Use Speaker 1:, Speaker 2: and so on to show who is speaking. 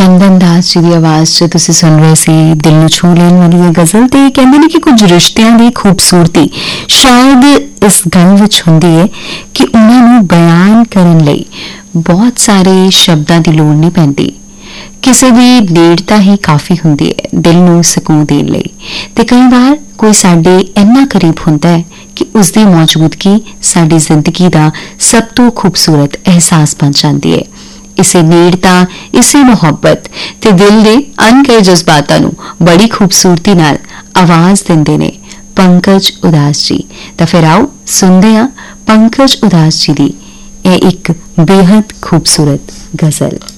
Speaker 1: चंदन दास जी की आवाज च तुसीं सुन रहे सी दिल नूं छू लेण वाली ये गज़ल। ते कहंदे ने कि कुछ रिश्तियां दी खूबसूरती शायद इस गल विच हुंदी है कि उन्हां नूं बयान करन लई बहुत सारे शब्दां दी लोड़ नहीं पैंदी। किसी भी नेड़ता ही काफ़ी हुंदी है दिल नूं सकून देण लई। ते कई बार कोई साडे इन्ना करीब हुंदा है कि उसकी मौजूदगी साडी जिंदगी दा सब तो खूबसूरत एहसास बन जाती है। इसे नेड़ता, इसी मुहब्बत ते दिल दे अनकहे जज्बातां नूं बड़ी खूबसूरती नाल आवाज दिंदे ने पंकज उदास जी। तां फिर आओ सुनदे हां पंकज उदास जी दी इह इक बेहद खूबसूरत गज़ल।